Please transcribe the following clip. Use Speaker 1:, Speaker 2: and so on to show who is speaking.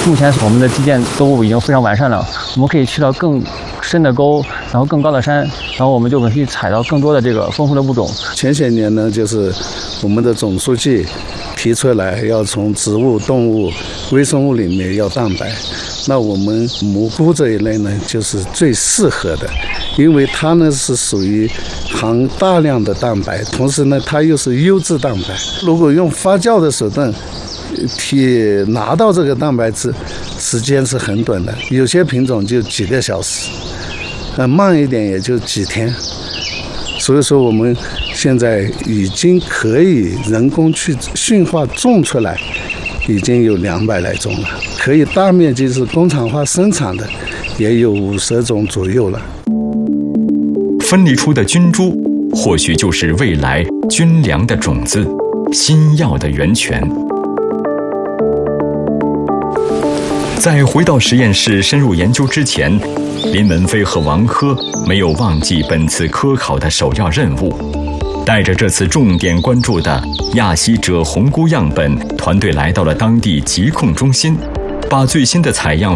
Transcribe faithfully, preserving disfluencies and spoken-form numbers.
Speaker 1: 目前我们的基建都已经非常完善了，我们可以去到更深的沟，然后更高的山，然后我们就可以采到更多的这个丰富的物种。
Speaker 2: 前些年呢，就是我们的总书记提出来要从植物、动物、微生物里面要蛋白，那我们蘑菇这一类呢，就是最适合的，因为它呢是属于含大量的蛋白，同时呢它又是优质蛋白。如果用发酵的手段提拿到这个蛋白质，时间是很短的，有些品种就几个小时，呃，慢一点也就几天。所以说我们现在已经可以人工去驯化种出来，已经有两百来种了，可以大面积是工厂化生产的，也有五十种左右了。
Speaker 3: 分离出的菌株，或许就是未来军粮的种子，新药的源泉。在回到实验室深入研究之前，林文飞和王珂没有忘记本次科考的首要任务，带着这次重点关注的亚希者红菇样本，团队来到了当地疾控中心，把最新的采样